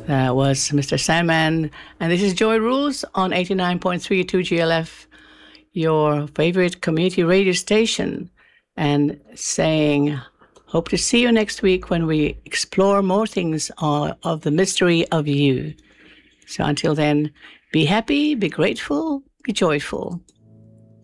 That was Mr. Sandman. And this is Joy Rules on 89.32 GLF, your favorite community radio station. And saying, hope to see you next week when we explore more things of the mystery of you. So until then, be happy, be grateful, be joyful.